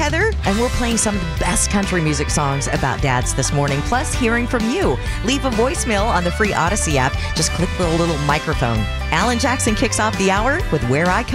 Heather, and we're playing some of the best country music songs about dads this morning, plus hearing from you. Leave a voicemail on the free Odyssey app. Just click the little microphone. Alan Jackson kicks off the hour with Where I Come